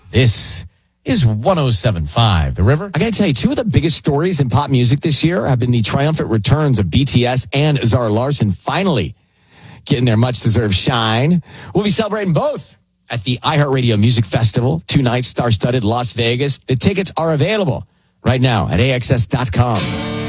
This is 107.5 The River. I got to tell you, two of the biggest stories in pop music this year have been the triumphant returns of BTS and Zara Larsson finally getting their much-deserved shine. We'll be celebrating both at the iHeartRadio Music Festival, 2 nights, star-studded Las Vegas. The tickets are available right now at AXS.com.